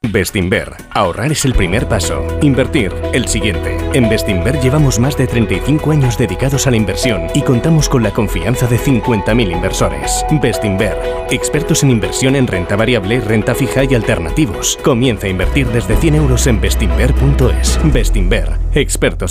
Bestinver. Ahorrar es el primer paso. Invertir, el siguiente. En Bestinver llevamos más de 35 años dedicados a la inversión y contamos con la confianza de 50.000 inversores. Bestinver. Expertos en inversión en renta variable, renta fija y alternativos. Comienza a invertir desde 100 euros en bestinver.es. Bestinver. Expertos